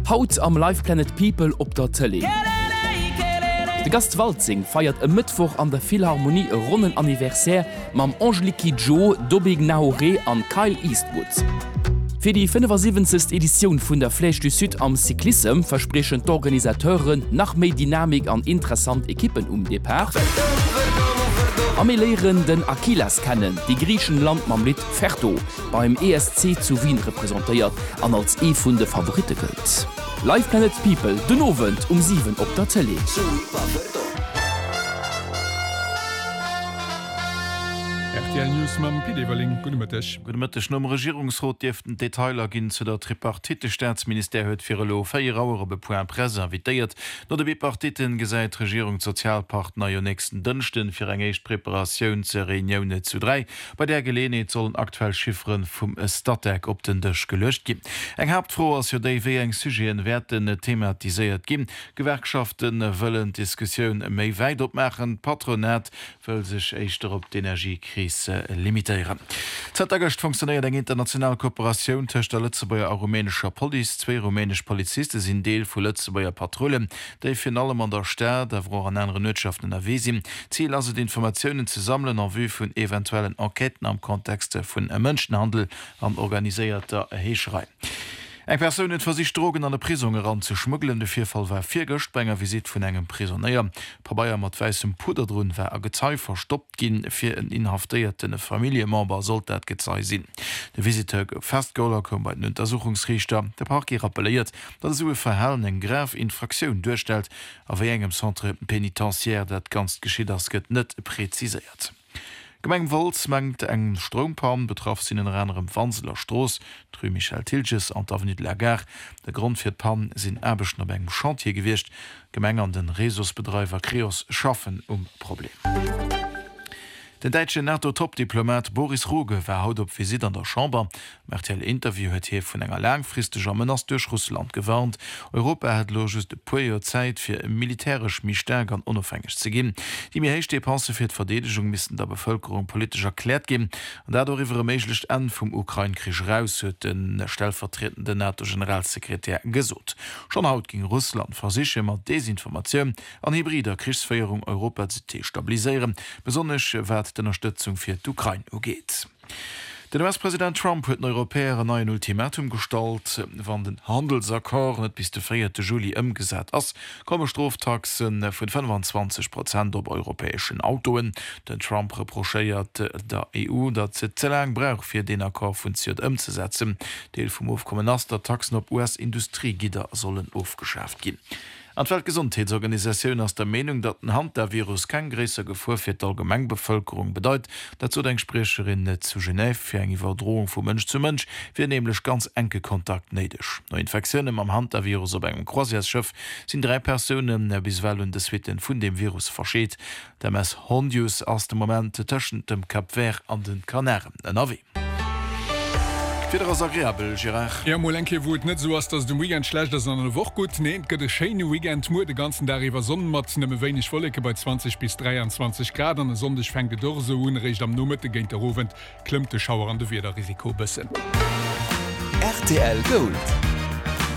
Haut am Live Planet People op der Tele. De Gast Walzing feiert am Mittwoch an der Philharmonie e runden Anniversär mam Angelique Joe, Dobig Naoré an Kyle Eastwood. Für die 75. Edition vun der Flèche du Sud am Cyclisme versprechen d'Organisateuren nach méi Dynamik an interessant Ekippen Depart. Amelieren den Achilles kennen, die Griechenland mam Lied Ferto beim ESC zu Wien repräsentiert an als vun de Favorite gilt. Live Planet People, den Abend 7 op der Tele. News mam Pidewaling Gutmëttech. Gutmëttech nom Regierungsrot Diften Detailer ginn zu der Tripartite Staatsminister huet fir lo 4 Auer be Point Presse invitéiert, no de Bipartiten gesäit Regierung Sozialpartner jo nächsten Dënchten fir engéicht Präparatioun ze Reunioune zu 3. Bei der Geleenheet sollen aktuell Chiffren vum Stadtdeck op den Dëch gelöscht gin. Eng Hauptfro ass jo déi eng Sugien werden thematiséiert gin. Gewerkschaften wëllen Diskussionioun méi weit opmachen, Patronat wëll sech éichter op d'Energiekrise limitieren. Zeitagcht funktioniert eng international Kooperation zwischen der Lützebauer rumänischer Police. 2 rumänisch Polizisten sind Deel vu Lützebauer Patrouillen, die für allem an der Stadt, der wo an anderen Wirtschaften erwiesen. Ziel also die Informationen zu sammeln an Vue von eventuellen Enqueten am Kontext von Menschenhandel an organisierter Hescherei. Eg Person het versicht Drogen an der Prison ran zu schmuggeln. De Vierfall war 4 Gestbenger Visit vun engem Prisonnéier. Pabaier mat weissem Puderdrun war Gezei verstoppt ginn fir en inhaftéierten Familiemember sollt dat gezei sinn. De Visiteur festgoler kom bei den Untersuchungsrichter. Der Park rappeliert, dat so e verhalen eng Graf Infraktionun durchstel, awer engem Centre penitentiaire dat ganz geschieet as gëtt net präzisiert. Gemeng Volz mengt eng Strompalm betraff sinn en rannerem Wanseler Stroos, Tru Michel Tilges an d'Avenue de la Gare. Der Grund fir d'Pan sinn erbech op engem Chantier gewircht. Gemeng an den Resusbedreiver Kreos schaffen Problem. Den deutsche NATO-Top-Diplomat Boris Ruge war haut op Visit an der Chamber. Martel Interview huet hier vun enger langfristiger Menace durch Russland gewarnt. Europa hat lo just de puer Zeit fir militärisch mi stärker an unabhängig zu gehen. Die mir hechte Panse fir Verteidigung missen der Bevölkerung politisch erklärt gehen. Und dadurch iwwer méiglicht an vum Ukraine-Krieg raus huet den stellvertretende NATO-Generalsekretär gesot. Schon haut ging Russland versicher mat Desinformation an hybrider Kriegsfeierung Europa zu stabilisieren. Besonders wat die Unterstützung für die Ukraine geht. Der US-Präsident Trump hat den Europäern ein Ultimatum gestellt, wann den Handelsakkord nicht bis den 4. Juli umgesetzt ist, kommen Straftaxen von 25% auf europäischen Autoen. Den Trump reprochiert der EU, dass sie zu lange braucht, für den Akkord funktioniert umzusetzen. Teil vom Aufkommen ist, der Taxen auf US-Industriegitter sollen aufgeschafft gehen. An die Weltgesundheitsorganisation aus der Meinung, dass ein Hand der Virus kein größer Gefahr für die Allgemeinbevölkerung bedeutet. Dazu denkt Sprecherin zu Genève für eine Verdrohung von Mensch zu Mensch, wird nämlich ganz enge Kontakt nötig. Nach Infektionen am Hand der Virus auf einem Croisière-Schiff sind 3 Personen bisweilen und deswegen von dem Virus verschieden. Der Mess Hondius aus dem Moment zwischen dem Cap Vert und den Kanaren. Ein Avis. Agréabel, Gérard. Ja, Molenke wot net so ass dats dem Weekend schlecht ass an woch gut neint gët de Schene Weekend mo de ganzen Dariwer Sonnen mat nëmme wéineg Wolke bei 20 bis 23 Grad an sondech fäng de Dorse unrecht am Nummete géint der Rowen klemmte Schauer an de Wider Risiko bëssen. RTL Gold.